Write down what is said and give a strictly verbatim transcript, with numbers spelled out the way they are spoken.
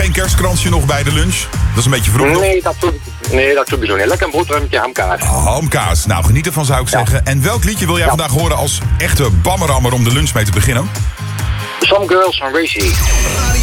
geen kerstkransje nog bij de lunch? Dat is een beetje vroeg. Nee, dat doe, nee, dat sowieso niet. Lekker een boterhammetje hamkaas. Oh, hamkaas. Nou, geniet ervan zou ik Ja. zeggen. En welk liedje wil jij Ja. vandaag horen als echte bammerammer om de lunch mee te beginnen? Some Girls van Racy.